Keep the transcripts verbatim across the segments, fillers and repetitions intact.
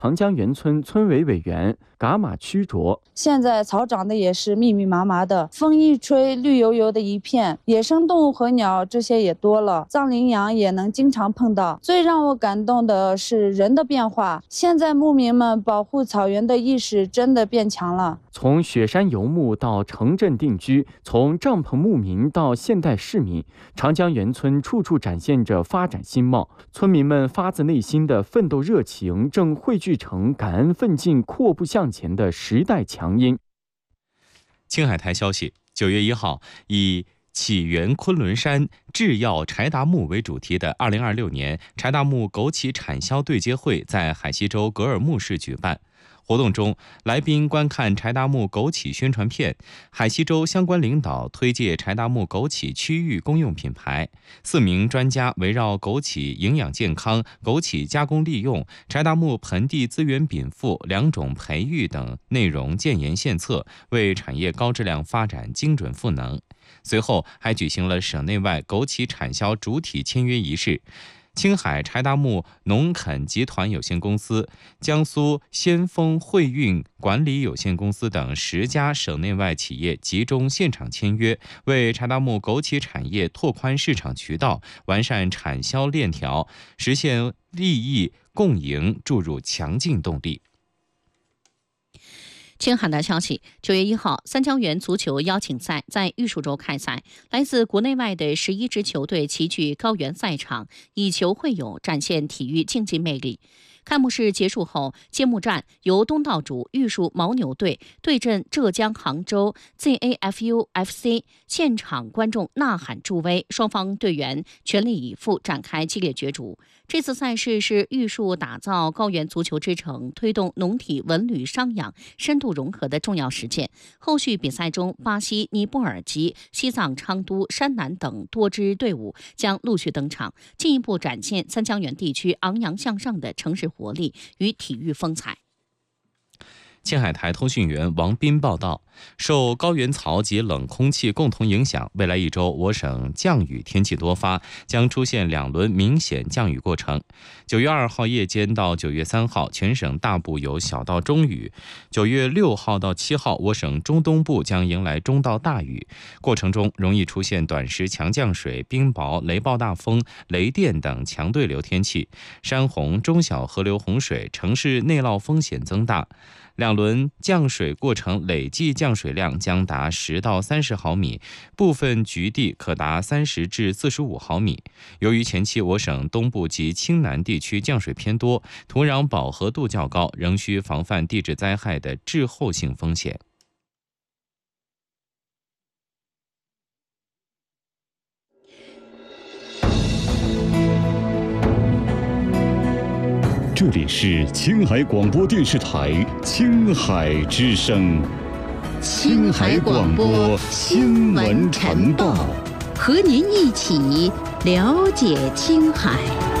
长江源村村委委员噶玛曲卓， 现在草长得也是密密麻麻的，风一吹，绿油油的一片，野生动物和鸟这些也多了，藏羚羊也能经常碰到。最让我感动的是人的变化，现在牧民们保护草原的意识真的变强了。 从雪山游牧到城镇定居，从帐篷牧民到现代市民，长江源村处处展现着发展新貌。村民们发自内心的奋斗热情，正汇聚成感恩奋进、阔步向前的时代强音。 青海台消息，九月一号，以起源昆仑山制药柴达木为主题的二零二六年柴达木枸杞产销对接会在海西州格尔木市举办。活动中，来宾观看柴达木枸杞宣传片，海西州相关领导推介柴达木枸杞区域公用品牌。四名专家围绕枸杞营养健康、枸杞加工利用、柴达木盆地资源禀赋、两种培育等内容建言献策，为产业高质量发展精准赋能。随后还举行了省内外枸杞产销主体签约仪式。青海柴达木农垦集团有限公司、江苏先锋汇运管理有限公司等十家省内外企业集中现场签约，为柴达木枸杞产业拓宽市场渠道、完善产销链条、实现利益共赢注入强劲动力。 青海的消息，九月一号，三江源足球邀请赛在玉树州开赛，来自国内外的十一支球队齐聚高原赛场，以球会友，展现体育竞技魅力。开幕式结束后，揭幕战由东道主玉树牦牛队对阵浙江杭州 Z A F U F C， 现场观众呐喊助威，双方队员全力以赴展开激烈角逐。这次赛事是玉树打造高原足球之城、推动农体文旅商养深度融合的重要实践。后续比赛中，巴西、尼泊尔及西藏昌都、山南等多支队伍将陆续登场，进一步展现三江源地区昂扬向上的城市活力与体育风采。 青海台通讯员王斌报道，受高原槽及冷空气共同影响，未来一周我省降雨天气多发，将出现两轮明显降雨过程。九月二号夜间到九月三号，全省大部有小到中雨；九月六号到七号，我省中东部将迎来中到大雨，过程中容易出现短时强降水、冰雹、雷暴大风、雷电等强对流天气，山洪、中小河流洪水、城市内涝风险增大。两轮降水过程累计降水量将达十到三十毫米，部分局地可达三十至四十五毫米。由于前期我省东部及青南地区降水偏多，土壤饱和度较高，仍需防范地质灾害的滞后性风险。 这里是青海广播电视台青海之声， 青海广播新闻晨报，和您一起了解青海。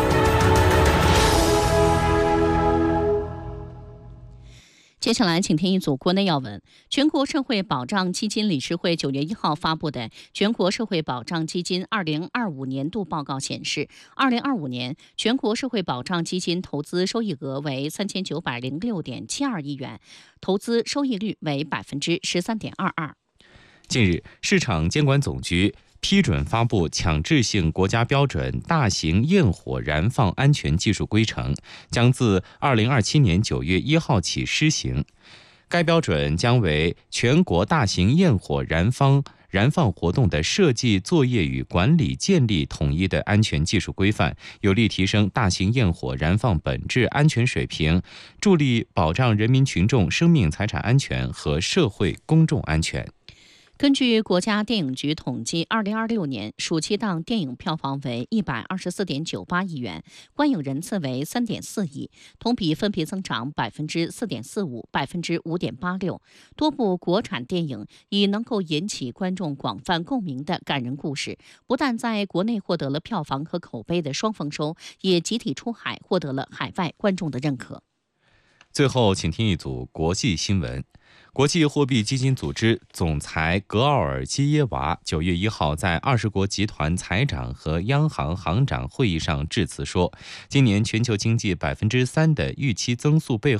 接下来请听一组国内要闻。全国社会保障基金理事会九月一号发布的全国社会保障基金二零二五年度报告显示，二零二五年全国社会保障基金投资收益额为三千九百零六点七二亿元，投资收益率为百分之十三点二二。 近日，市场监管总局批准发布强制性国家标准大型焰火燃放安全技术规程，将自二零二七年九月一号起施行。该标准将为全国大型焰火燃放燃放活动的设计、作业与管理建立统一的安全技术规范，有力提升大型焰火燃放本质安全水平，助力保障人民群众生命财产安全和社会公众安全。 根据国家电影局统计，二零二六年暑期档电影票房为一百二十四点九八亿元，观影人次为三点四亿，同比分别增长百分之四点四五、百分之五点八六。多部国产电影以能够引起观众广泛共鸣的感人故事，不但在国内获得了票房和口碑的双丰收，也集体出海获得了海外观众的认可。 最后，请听一组国际新闻。 国际货币基金组织总裁格奥尔基耶娃九月一号在二十国集团财长和央行行长会议上致辞说，今年全球经济百分之三的预期增速背后